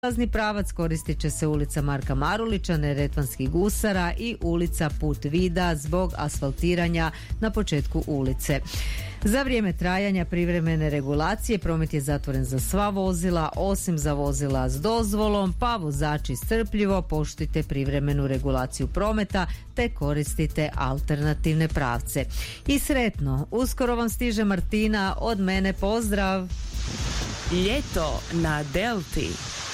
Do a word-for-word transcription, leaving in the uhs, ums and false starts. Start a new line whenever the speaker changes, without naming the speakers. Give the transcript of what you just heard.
Prilazni pravac koristit će se ulica Marka Marulića, Neretvanskih gusara i ulica Put vida zbog asfaltiranja na početku ulice. Za vrijeme trajanja privremene regulacije promet je zatvoren za sva vozila osim za vozila s dozvolom, pa vozači strpljivo poštujte privremenu regulaciju prometa te koristite alternativne pravce. I sretno, uskoro vam stiže Martina, od mene pozdrav!
Ljeto na Delti.